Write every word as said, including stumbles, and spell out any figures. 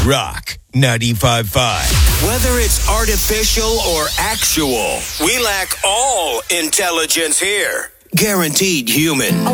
Rock ninety-five point five. Whether it's artificial or actual, we lack all intelligence here. Guaranteed human.